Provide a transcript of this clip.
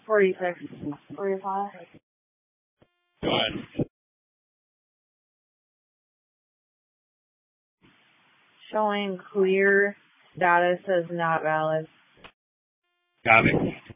46. 45. Go ahead. Showing clear, status as not valid. Copy.